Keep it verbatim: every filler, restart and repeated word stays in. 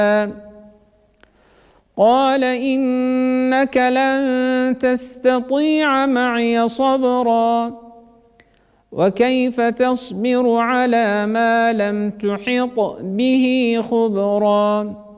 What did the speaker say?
قال إنك لن تستطيع معي صبرا وكيف تصبر على ما لم تحط به خبرا